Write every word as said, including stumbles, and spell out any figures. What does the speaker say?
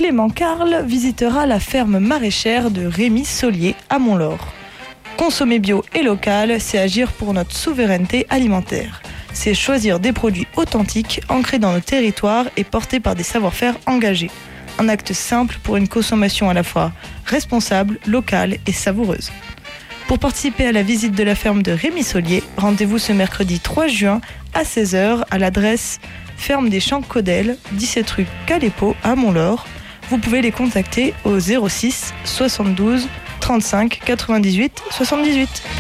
Clément Carle visitera la ferme maraîchère de Rémi Solier à Montlore. Consommer bio et local, c'est agir pour notre souveraineté alimentaire. C'est choisir des produits authentiques, ancrés dans nos territoires et portés par des savoir-faire engagés. Un acte simple pour une consommation à la fois responsable, locale et savoureuse. Pour participer à la visite de la ferme de Rémi Solier, rendez-vous ce mercredi trois juin à seize heures à l'adresse Ferme des Champs Caudel, dix-sept rue Calépo à Montlore. Vous pouvez les contacter au zéro six soixante-douze trente-cinq quatre-vingt-dix-huit soixante-dix-huit.